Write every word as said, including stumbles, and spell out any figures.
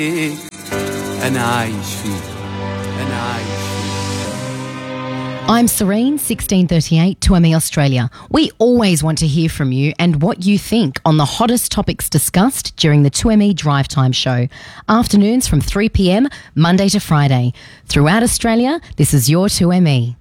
أنا عايش فيه أنا عايش I'm Serene, sixteen thirty-eight, two M E Australia. We always want to hear from you and what you think on the hottest topics discussed during the two M E Drive Time show. Afternoons from three p m, Monday to Friday. Throughout Australia, this is your two M E.